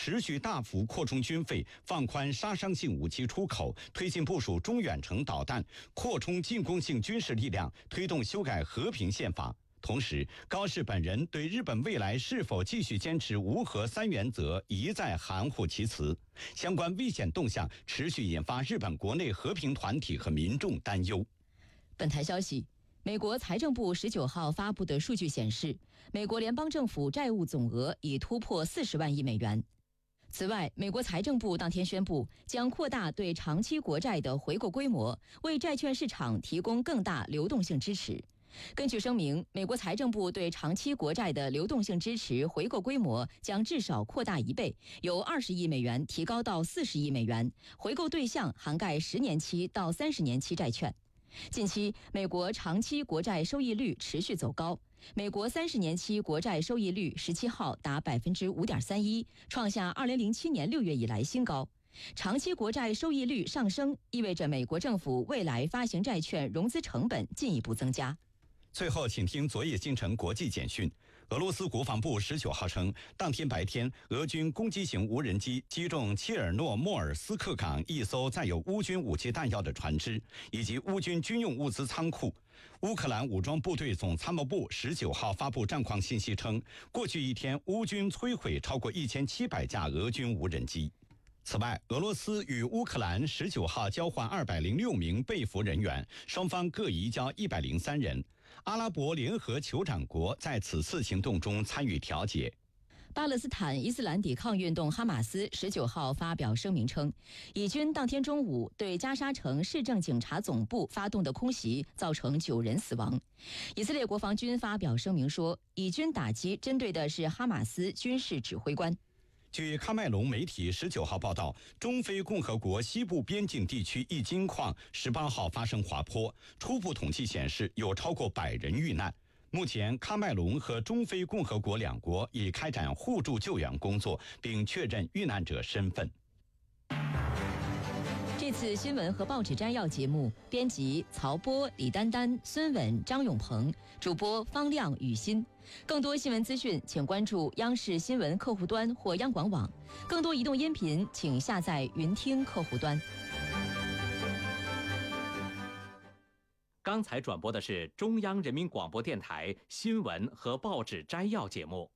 持续大幅扩充军费，放宽杀伤性武器出口，推进部署中远程导弹，扩充进攻性军事力量，推动修改和平宪法。同时，高市本人对日本未来是否继续坚持无核三原则一再含糊其辞，相关危险动向持续引发日本国内和平团体和民众担忧。 本台消息，美国财政部19号发布的数据显示，美国联邦政府债务总额已突破40万亿美元。此外，美国财政部当天宣布，将扩大对长期国债的回购规模，为债券市场提供更大流动性支持。根据声明，美国财政部对长期国债的流动性支持回购规模将至少扩大1倍，由20亿美元提高到40亿美元，回购对象涵盖10年期到30年期债券。近期，美国长期国债收益率持续走高，美国30年期国债收益率17号达 5.31%， 创下2007年6月以来新高。长期国债收益率上升，意味着美国政府未来发行债券融资成本进一步增加。 最后，请听昨夜今晨国际简讯。俄罗斯国防部19号称，当天白天，俄军攻击型无人机击中切尔诺莫尔斯克港一艘载有乌军武器弹药的船只，以及乌军军用物资仓库。乌克兰武装部队总参谋部19号发布战况信息称，过去一天，乌军摧毁超过1700架俄军无人机。此外，俄罗斯与乌克兰19号交换206名被俘人员，双方各移交103人。阿拉伯联合酋长国在此次行动中参与调解。 巴勒斯坦伊斯兰抵抗运动哈马斯19号发表声明称，以军当天中午对加沙城市政警察总部发动的空袭造成9人死亡。以色列国防军发表声明说，以军打击针对的是哈马斯军事指挥官。 据喀麦隆媒体19号报道，中非共和国西部边境地区一金矿18号发生滑坡，初步统计显示有超过100人遇难。目前，喀麦隆和中非共和国两国已开展互助救援工作，并确认遇难者身份。 这次新闻和报纸摘要节目，编辑曹波、李丹丹、孙稳、张永鹏，主播方亮、雨欣。更多新闻资讯，请关注央视新闻客户端或央广网。更多移动音频，请下载云听客户端。 刚才转播的是中央人民广播电台新闻和报纸摘要节目。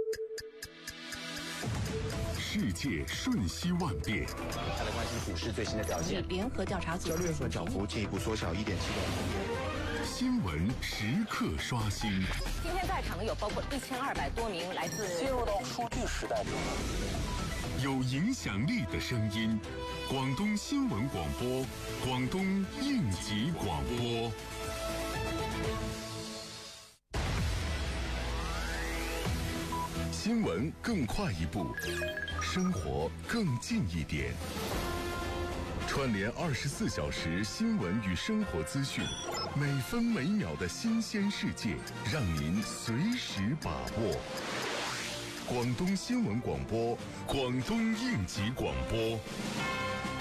世界瞬息万变， 它的关系股市最新的表现。 联合调查组 6月份涨幅进一步缩小1.7%。 新闻时刻刷新。 今天在场有包括1200多名来自进入到数据时代中， 有影响力的声音，广东新闻广播，广东应急广播。新闻更快一步，生活更近一点。串联24小时新闻与生活资讯，每分每秒的新鲜世界，让您随时把握。广东新闻广播，广东应急广播。